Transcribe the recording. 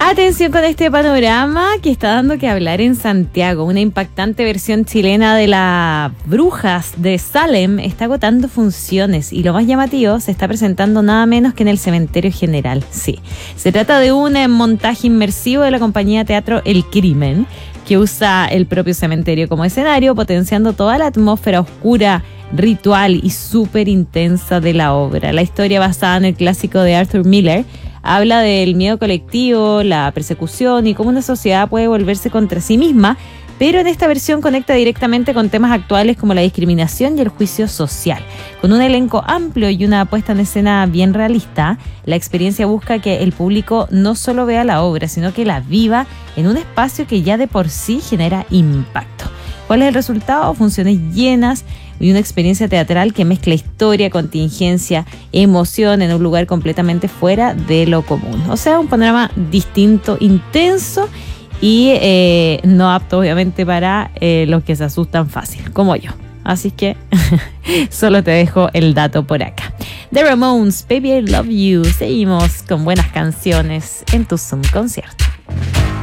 Atención con este panorama que está dando que hablar en Santiago. Una impactante versión chilena de las Brujas de Salem está agotando funciones y lo más llamativo, se está presentando nada menos que en el Cementerio General. Sí, se trata de un montaje inmersivo de la compañía teatro El Crimen, que usa el propio cementerio como escenario, potenciando toda la atmósfera oscura, ritual y súper intensa de la obra. La historia, basada en el clásico de Arthur Miller, habla del miedo colectivo, la persecución y cómo una sociedad puede volverse contra sí misma, pero en esta versión conecta directamente con temas actuales como la discriminación y el juicio social. Con un elenco amplio y una puesta en escena bien realista, la experiencia busca que el público no solo vea la obra, sino que la viva en un espacio que ya de por sí genera impacto. ¿Cuál es el resultado? Funciones llenas y una experiencia teatral que mezcla historia, contingencia, emoción en un lugar completamente fuera de lo común. O sea, un panorama distinto, intenso y no apto obviamente para los que se asustan fácil, como yo. Así que solo te dejo el dato por acá. The Ramones, Baby I Love You. Seguimos con buenas canciones en tu Zoom Concierto.